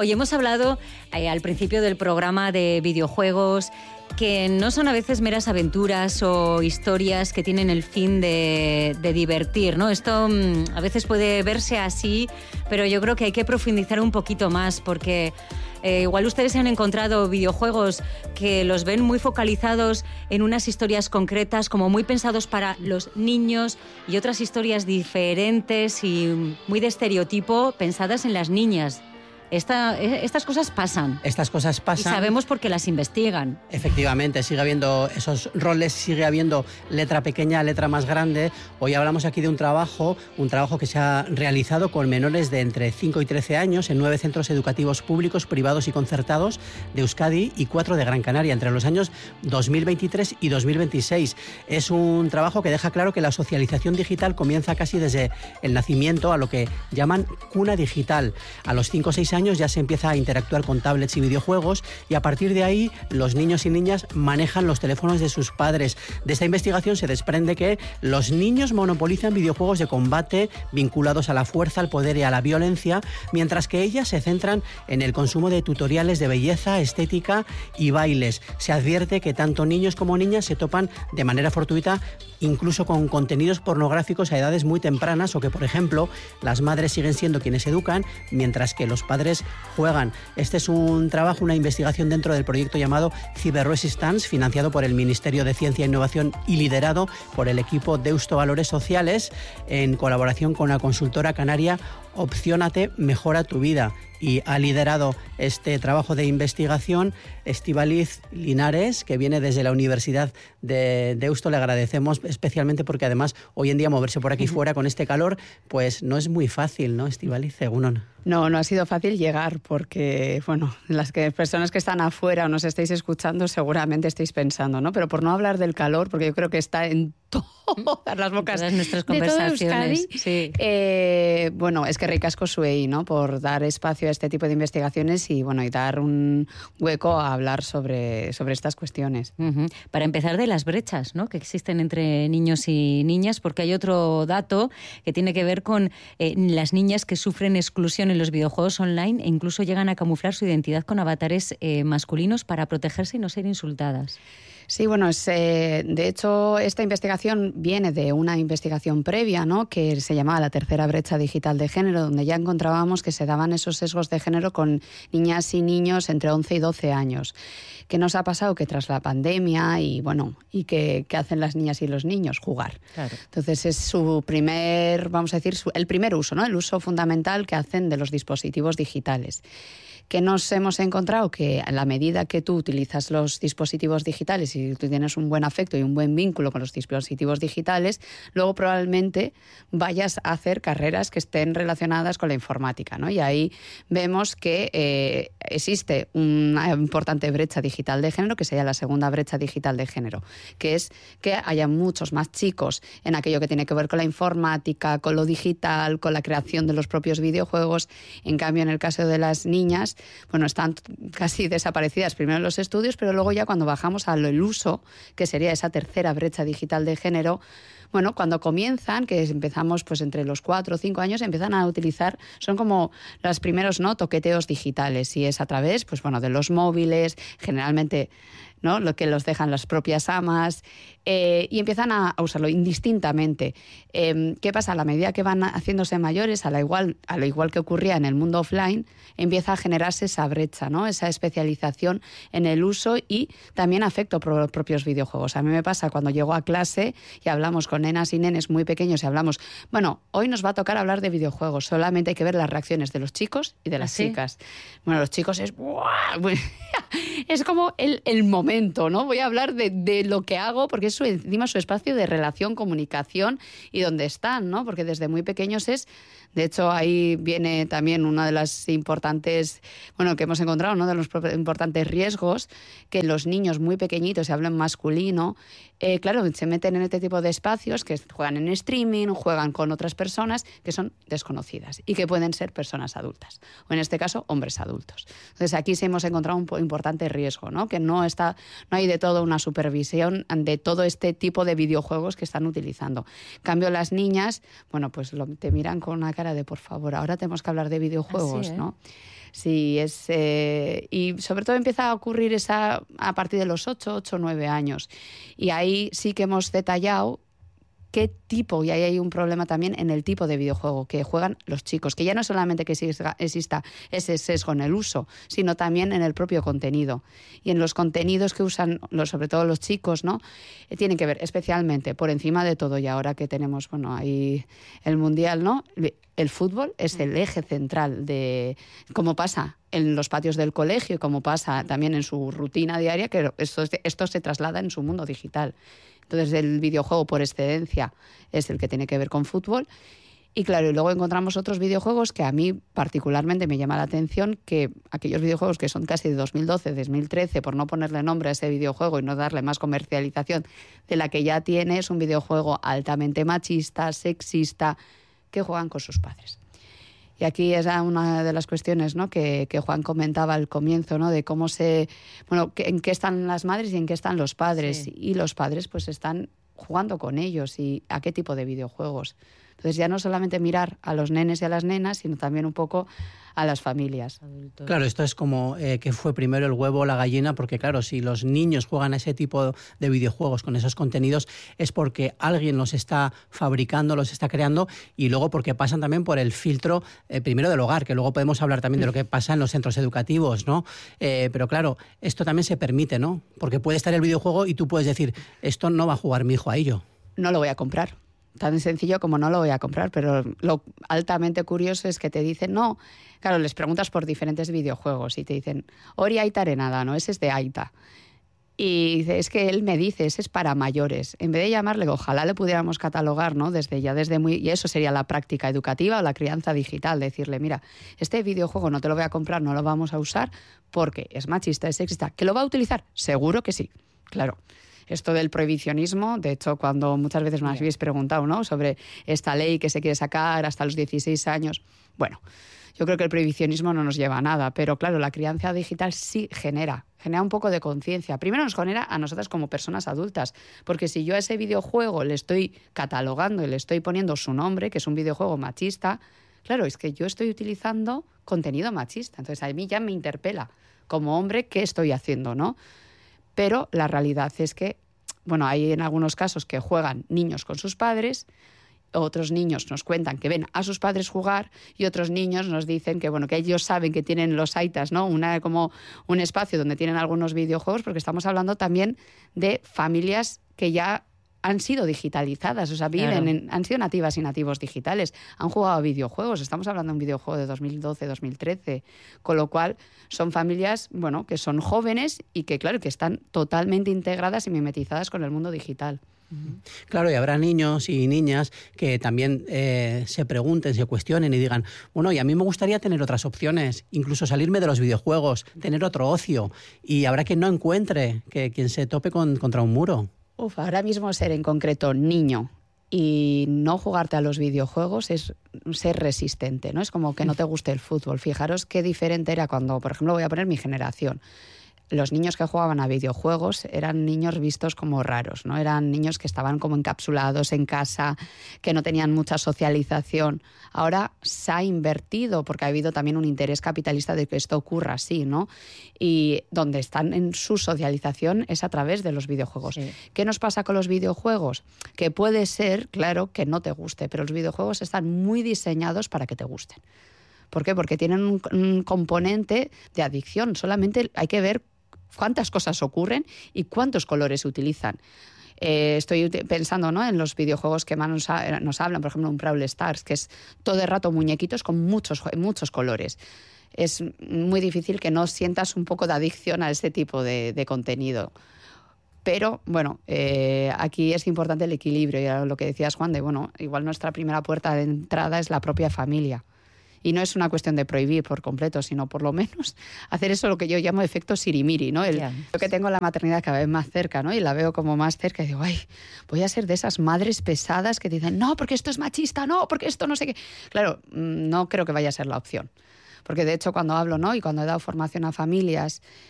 Hoy hemos hablado al principio del programa de videojuegos que no son a veces meras aventuras o historias que tienen el fin de divertir, ¿no? Esto a veces puede verse así, pero yo creo que hay que profundizar un poquito más porque igual ustedes han encontrado videojuegos que los ven muy focalizados en unas historias concretas, como muy pensados para los niños, y otras historias diferentes y muy de estereotipo pensadas en las niñas. Estas cosas pasan. Estas cosas pasan. Y sabemos por qué las investigan. Efectivamente, sigue habiendo esos roles, sigue habiendo letra pequeña, letra más grande. Hoy hablamos aquí de un trabajo que se ha realizado con menores de entre 5 y 13 años en 9 centros educativos públicos, privados y concertados de Euskadi y 4 de Gran Canaria, entre los años 2023 y 2026. Es un trabajo que deja claro que la socialización digital comienza casi desde el nacimiento, a lo que llaman cuna digital. A los 5 o 6 años ya se empieza a interactuar con tablets y videojuegos, y a partir de ahí los niños y niñas manejan los teléfonos de sus padres. De esta investigación se desprende que los niños monopolizan videojuegos de combate vinculados a la fuerza, al poder y a la violencia, mientras que ellas se centran en el consumo de tutoriales de belleza, estética y bailes. Se advierte que tanto niños como niñas se topan de manera fortuita incluso con contenidos pornográficos a edades muy tempranas, o que, por ejemplo, las madres siguen siendo quienes educan, mientras que los padres juegan. Este es un trabajo, una investigación dentro del proyecto llamado Cyber Resistance, financiado por el Ministerio de Ciencia e Innovación y liderado por el equipo Deusto Valores Sociales, en colaboración con la consultora canaria Opciónate, mejora tu vida. Y ha liderado este trabajo de investigación Estíbaliz Linares, que viene desde la Universidad de Deusto. Le agradecemos especialmente porque además hoy en día moverse por aquí fuera con este calor pues no es muy fácil, ¿no, Estíbaliz? No ha sido fácil llegar porque, bueno, las personas que están afuera o nos estáis escuchando seguramente estáis pensando, ¿no? Pero por no hablar del calor, porque yo creo que está en todas las bocas de nuestras conversaciones. De todo Euskadi, sí. Bueno, es que ricasco zuei, ¿no? Por dar espacio a este tipo de investigaciones y, bueno, y dar un hueco a hablar sobre estas cuestiones. Uh-huh. Para empezar, de las brechas, ¿no?, que existen entre niños y niñas, porque hay otro dato que tiene que ver con las niñas que sufren exclusión en los videojuegos online e incluso llegan a camuflar su identidad con avatares masculinos para protegerse y no ser insultadas. Sí, bueno, de hecho esta investigación viene de una investigación previa, ¿no?, que se llamaba la tercera brecha digital de género, donde ya encontrábamos que se daban esos sesgos de género con niñas y niños entre 11 y 12 años. ¿Qué nos ha pasado? Que tras la pandemia y ¿qué hacen las niñas y los niños? Jugar. Claro. Entonces es su primer, vamos a decir, el primer uso, ¿no?, el uso fundamental que hacen de los dispositivos digitales. ¿Qué nos hemos encontrado? Que a la medida que tú utilizas los dispositivos digitales y tú tienes un buen afecto y un buen vínculo con los dispositivos digitales, luego probablemente vayas a hacer carreras que estén relacionadas con la informática, ¿no? Y ahí vemos que existe una importante brecha digital de género, que sería la segunda brecha digital de género, que es que haya muchos más chicos en aquello que tiene que ver con la informática, con lo digital, con la creación de los propios videojuegos. En cambio, en el caso de las niñas, bueno, están casi desaparecidas primero en los estudios, pero luego ya cuando bajamos al uso, que sería esa tercera brecha digital de género, bueno, cuando comienzan, que empezamos pues entre los 4 o 5 años, empiezan a utilizar, son como los primeros, ¿no?, toqueteos digitales, y es a través, pues bueno, de los móviles, generalmente, ¿no?, lo que los dejan las propias amas, y empiezan a usarlo indistintamente. ¿Qué pasa? A la medida que van haciéndose mayores, a lo igual que ocurría en el mundo offline, empieza a generarse esa brecha, ¿no?, esa especialización en el uso y también afecto por los propios videojuegos. A mí me pasa cuando llego a clase y hablamos con nenas y nenes muy pequeños y hablamos, bueno, hoy nos va a tocar hablar de videojuegos, solamente hay que ver las reacciones de los chicos y de las chicas. Bueno, los chicos es es como el momento, ¿no? Voy a hablar de lo que hago porque es encima su espacio de relación, comunicación y donde están, ¿no? Porque desde muy pequeños de hecho, ahí viene también una de las importantes, bueno, que hemos encontrado, uno de los importantes riesgos, que los niños muy pequeñitos, se habla en masculino, claro, se meten en este tipo de espacios que juegan en streaming, juegan con otras personas que son desconocidas y que pueden ser personas adultas, o en este caso, hombres adultos. Entonces, aquí sí hemos encontrado un importante riesgo, ¿no? Que no hay de todo una supervisión de todo este tipo de videojuegos que están utilizando. En cambio, las niñas, bueno, pues te miran con una cara de, por favor, ahora tenemos que hablar de videojuegos, ¿no? Sí, y sobre todo empieza a ocurrir a partir de los 8 o 9 años. Y ahí sí que hemos detallado qué tipo, y ahí hay un problema también en el tipo de videojuego que juegan los chicos, que ya no solamente que exista ese sesgo en el uso, sino también en el propio contenido. Y en los contenidos que usan, sobre todo los chicos, ¿no? Tienen que ver especialmente, por encima de todo, y ahora que tenemos, bueno, ahí el Mundial, ¿no? El fútbol es el eje central de cómo pasa en los patios del colegio y cómo pasa también en su rutina diaria, que esto se traslada en su mundo digital. Entonces, el videojuego por excelencia es el que tiene que ver con fútbol. Y claro, y luego encontramos otros videojuegos que a mí particularmente me llama la atención, que aquellos videojuegos que son casi de 2012, 2013, por no ponerle nombre a ese videojuego y no darle más comercialización de la que ya tiene, es un videojuego altamente machista, sexista, que juegan con sus padres. Y aquí es una de las cuestiones, ¿no?, que Juan comentaba al comienzo, ¿no?, de cómo en qué están las madres y en qué están los padres. Sí. Y los padres pues están jugando con ellos y a qué tipo de videojuegos. Entonces ya no solamente mirar a los nenes y a las nenas, sino también un poco a las familias. Adultos. Claro, esto es como que fue primero el huevo o la gallina, porque claro, si los niños juegan a ese tipo de videojuegos con esos contenidos es porque alguien los está fabricando, los está creando, y luego porque pasan también por el filtro primero del hogar, que luego podemos hablar también de lo que pasa en los centros educativos, ¿no? Pero claro, esto también se permite, ¿no? Porque puede estar el videojuego y tú puedes decir, esto no va a jugar mi hijo a ello. No lo voy a comprar. Tan sencillo como no lo voy a comprar, pero lo altamente curioso es que te dicen, no, claro, les preguntas por diferentes videojuegos y te dicen, Ori Aita Arenada, ¿no? Ese es de Aita. Y dice, es que él me dice, ese es para mayores. En vez de llamarle, ojalá le pudiéramos catalogar, ¿no? Y eso sería la práctica educativa o la crianza digital, decirle, mira, este videojuego no te lo voy a comprar, no lo vamos a usar porque es machista, es sexista. ¿Que lo va a utilizar? Seguro que sí, claro. Esto del prohibicionismo, de hecho, cuando muchas veces me habéis preguntado, ¿no?, sobre esta ley que se quiere sacar hasta los 16 años, bueno, yo creo que el prohibicionismo no nos lleva a nada, pero claro, la crianza digital sí genera un poco de conciencia. Primero nos genera a nosotras como personas adultas, porque si yo a ese videojuego le estoy catalogando y le estoy poniendo su nombre, que es un videojuego machista, claro, es que yo estoy utilizando contenido machista. Entonces a mí ya me interpela como hombre qué estoy haciendo, ¿no? Pero la realidad es que, bueno, hay en algunos casos que juegan niños con sus padres, otros niños nos cuentan que ven a sus padres jugar y otros niños nos dicen que, bueno, que ellos saben que tienen los aitas, ¿no? Como un espacio donde tienen algunos videojuegos, porque estamos hablando también de familias que ya han sido digitalizadas, o sea, han sido nativas y nativos digitales, han jugado a videojuegos, estamos hablando de un videojuego de 2012, 2013, con lo cual son familias, bueno, que son jóvenes y que, claro, que están totalmente integradas y mimetizadas con el mundo digital. Claro, y habrá niños y niñas que también se pregunten, se cuestionen y digan, bueno, y a mí me gustaría tener otras opciones, incluso salirme de los videojuegos, tener otro ocio, y habrá quien no encuentre, quien se tope contra un muro. Ahora mismo ser en concreto niño y no jugarte a los videojuegos es ser resistente, ¿no? Es como que no te guste el fútbol. Fijaros qué diferente era cuando, por ejemplo, voy a poner mi generación. Los niños que jugaban a videojuegos eran niños vistos como raros, ¿no? Eran niños que estaban como encapsulados en casa, que no tenían mucha socialización. Ahora se ha invertido porque ha habido también un interés capitalista de que esto ocurra así, ¿no? Y donde están en su socialización es a través de los videojuegos. Sí. ¿Qué nos pasa con los videojuegos? Que puede ser, claro, que no te guste, pero los videojuegos están muy diseñados para que te gusten. ¿Por qué? Porque tienen un componente de adicción. Solamente hay que ver cuántas cosas ocurren y cuántos colores se utilizan. Estoy pensando, ¿no?, en los videojuegos que más nos hablan, por ejemplo, un Brawl Stars, que es todo el rato muñequitos con muchos colores. Es muy difícil que no sientas un poco de adicción a este tipo de contenido. Pero, bueno, aquí es importante el equilibrio. Y lo que decías, Juan, de, bueno, igual nuestra primera puerta de entrada es la propia familia. Y no es una cuestión de prohibir por completo, sino por lo menos hacer eso lo que yo llamo efecto sirimiri, ¿no? Yo que tengo la maternidad cada vez más cerca, ¿no? Y la veo como más cerca y digo, ay, voy a ser de esas madres pesadas que dicen, no, porque esto es machista, no, porque esto no sé qué. Claro, no creo que vaya a ser la opción. Porque de hecho cuando hablo, ¿no?, y cuando he dado formación a familias,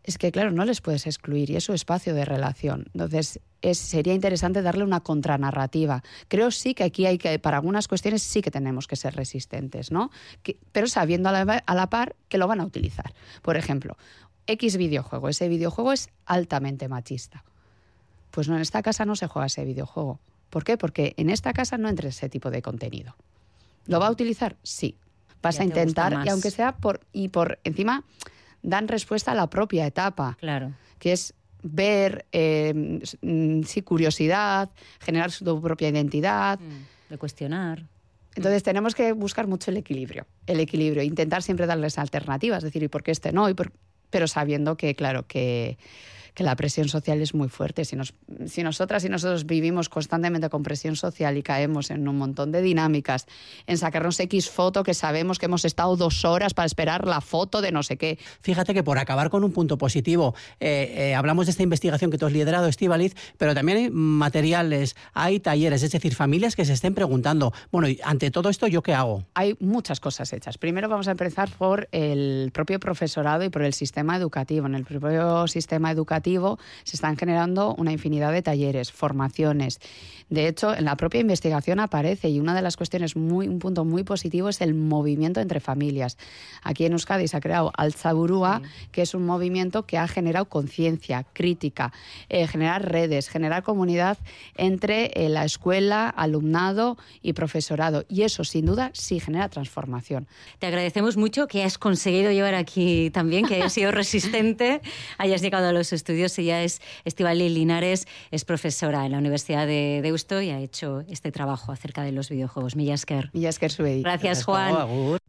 es que, claro, no les puedes excluir y es su espacio de relación. Entonces, sería interesante darle una contranarrativa. Creo sí que aquí para algunas cuestiones sí que tenemos que ser resistentes, ¿no? Pero sabiendo a la par que lo van a utilizar. Por ejemplo, X videojuego. Ese videojuego es altamente machista. Pues no, en esta casa no se juega ese videojuego. ¿Por qué? Porque en esta casa no entra ese tipo de contenido. ¿Lo va a utilizar? Sí. Vas a intentar, y aunque sea por encima, dan respuesta a la propia etapa. Claro. Que es ver, curiosidad, generar su propia identidad. De cuestionar. Entonces tenemos que buscar mucho el equilibrio, intentar siempre darles alternativas, es decir, ¿y por qué este no? Pero sabiendo que, claro, que la presión social es muy fuerte. Si nosotras y nosotros vivimos constantemente con presión social y caemos en un montón de dinámicas, en sacarnos X foto que sabemos que hemos estado 2 horas para esperar la foto de no sé qué. Fíjate que por acabar con un punto positivo, hablamos de esta investigación que tú has liderado, Estíbaliz, pero también hay materiales, hay talleres, es decir, familias que se estén preguntando, bueno, y ante todo esto, ¿yo qué hago? Hay muchas cosas hechas. Primero vamos a empezar por el propio profesorado y por el sistema educativo. En el propio sistema educativo se están generando una infinidad de talleres, formaciones. De hecho, en la propia investigación aparece, y una de las cuestiones, un punto muy positivo, es el movimiento entre familias. Aquí en Euskadi se ha creado Altzaburua, que es un movimiento que ha generado conciencia crítica, generar redes, generar comunidad entre la escuela, alumnado y profesorado. Y eso, sin duda, sí genera transformación. Te agradecemos mucho que has conseguido llevar aquí también, que hayas sido resistente, hayas llegado a los estudios. Ella es Estíbaliz Linares, es profesora en la Universidad de Deusto y ha hecho este trabajo acerca de los videojuegos. Mila esker. Mila esker zuei. Gracias, Juan.